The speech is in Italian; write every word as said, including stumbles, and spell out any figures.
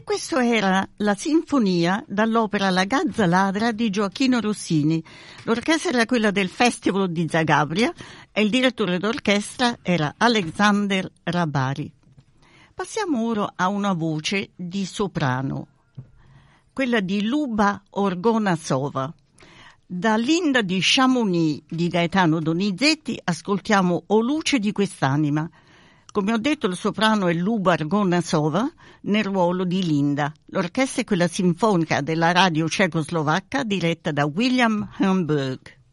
Questa era la sinfonia dall'opera La Gazza Ladra di Gioachino Rossini. L'orchestra era quella del Festival di Zagabria e il direttore d'orchestra era Alexander Rabari. Passiamo ora a una voce di soprano, quella di Luba Orgonasova. Da Linda di Chamonix di Gaetano Donizetti ascoltiamo O luce di quest'anima. Come ho detto, il soprano è Luba Orgonasova nel ruolo di Linda. L'orchestra è quella sinfonica della radio cecoslovacca diretta da William Hamburg.